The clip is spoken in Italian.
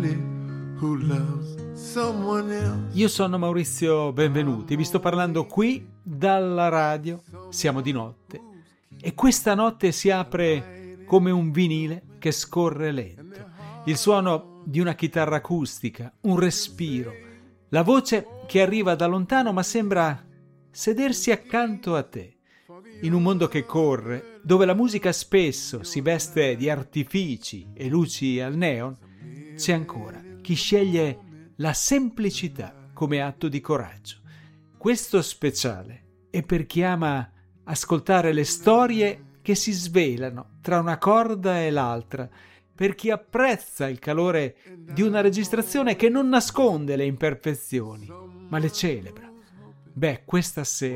lady who loves someone else. Io sono Maurizio Benvenuti, vi sto parlando qui dalla radio, siamo di notte e questa notte si apre come un vinile che scorre lento. Il suono di una chitarra acustica, un respiro, la voce che arriva da lontano ma sembra sedersi accanto a te. In un mondo che corre, dove la musica spesso si veste di artifici e luci al neon, c'è ancora chi sceglie la semplicità come atto di coraggio. Questo speciale è per chi ama ascoltare le storie che si svelano tra una corda e l'altra, per chi apprezza il calore di una registrazione che non nasconde le imperfezioni, ma le celebra. Questa sera